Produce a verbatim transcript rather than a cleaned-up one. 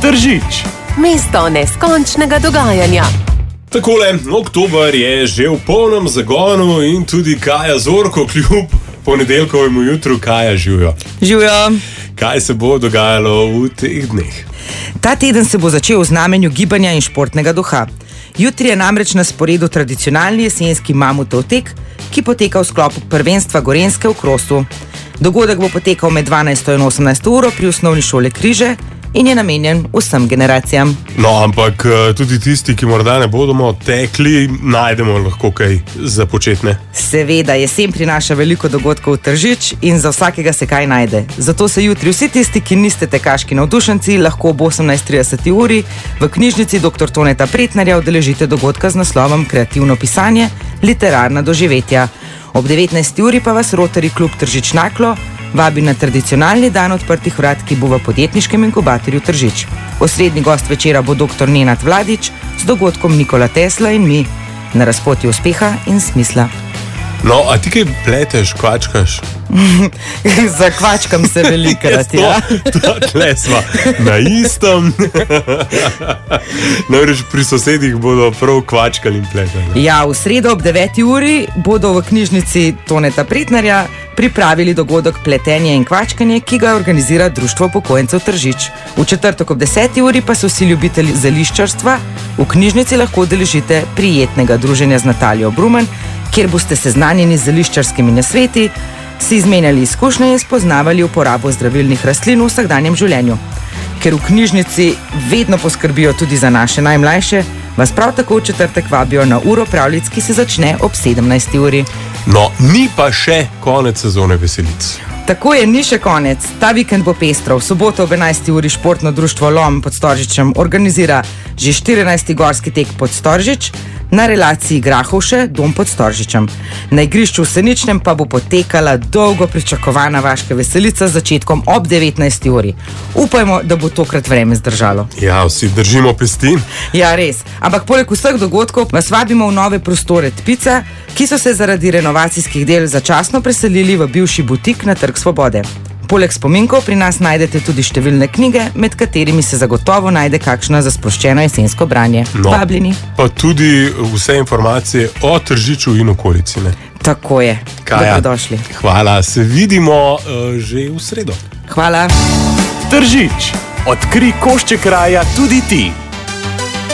Tržič. Mesto neskončnega dogajanja. Takole, oktober je že v polnem zagonu in tudi Kaja Zorko kljub ponedeljkovemu jutru. Kaja, živjo. Živjo. Kaj se bo dogajalo v teh dneh? Ta teden se bo začel v znamenju gibanja in športnega duha. Jutri je namreč na sporedu tradicionalni jesenski mamutov tek, ki poteka v sklopu prvenstva Gorenjske v Krosu. Dogodek bo potekal med dvanajsto in osemnajsto uro pri osnovni šoli Križe in je namenjen vsem generacijam. No, ampak tudi tisti, ki morda ne bodo tekli, najdemo lahko kaj za početne. Seveda, jesen prinaša veliko dogodkov v Tržič in za vsakega se kaj najde. Zato se jutri vsi tisti, ki niste tekaški navdušenci, lahko ob osemnajst trideset uri v knjižnici doktor Toneta Pretnarja udeležite dogodka z naslovom Kreativno pisanje, literarna doživetja. Ob devetnajsti uri pa vas Rotary klub Tržič Naklo vabi na tradicionalni dan odprtih vrat, ki bo v podjetniškem inkubatorju Tržič. Osrednji gost večera bo doktor Nenad Vladić z dogodkom Nikola Tesla in mi na razpotju uspeha in smisla. No, a ti kaj pleteš, kvačkaš? Zakvačkam se velikrat, ja. Tle sva na istem. Namreč pri sosedih bodo prav kvačkali in pletali. Ja, v sredo ob deveti uri bodo v knjižnici Toneta Pretnarja pripravili dogodek Pletenje in kvačkanje, ki ga organizira Društvo upokojencev Tržič. V četrtek ob deseti uri pa so vsi ljubitelji zeliščarstva v knjižnici lahko udeležite prijetnega druženja z Natalijo Brumen, kjer boste seznanjeni z zeliščarskimi nasveti, si izmenjali izkušnje in spoznavali uporabo zdravilnih rastlin v vsakdanjem življenju. Ker v knjižnici vedno poskrbijo tudi za naše najmlajše, vas prav tako v četrtek vabijo na uro pravljic, ki se začne ob sedemnajsti uri. No, ni pa še konec sezone veselic. Tako je, ni še konec. Ta vikend bo pestro. V soboto ob enajsti uri športno društvo Lom pod Storžičem organizira že štirinajsti gorski tek pod Storžič, na relaciji Grahovše, dom pod Storžičem. Na igrišču v Seničnem pa bo potekala dolgo pričakovana vaška veselica z začetkom ob devetnajsti uri. Upajmo, da bo tokrat vreme zdržalo. Ja, vsi držimo pesti. Ja, res. Ampak poleg vseh dogodkov vas vabimo v nove prostore Tpica, ki so se zaradi renovacijskih del začasno preselili v bivši butik na Trg Svobode. Poleg spominkov pri nas najdete tudi številne knjige, med katerimi se zagotovo najde kakšna za sproščeno jesensko branje. No, vabljeni. Pa tudi vse informacije o Tržiču in okolici, ne? Tako je. Kaja, dobrodošli. Hvala, se vidimo uh, že v sredo. Hvala. Tržič. Odkri košček kraja tudi ti.